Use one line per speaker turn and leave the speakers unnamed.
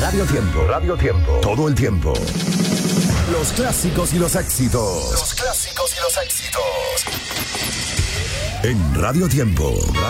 Radio Tiempo. Radio Tiempo. Todo el tiempo. Los clásicos y los éxitos. Los clásicos y los éxitos. En Radio Tiempo.